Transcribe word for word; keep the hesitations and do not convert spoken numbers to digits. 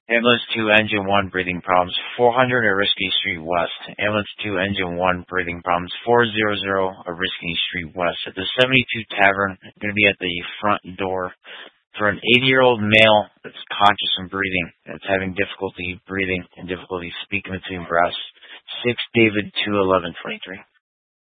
Ambulance two, engine one, breathing problems. four hundred Oriskany Street West. Ambulance two, engine one, breathing problems. four hundred Oriskany Street West. At the seventy-two Tavern, going to be at the front door for an eighty-year-old male that's conscious and breathing, that's having difficulty breathing and difficulty speaking between breaths. six David two eleven twenty-three.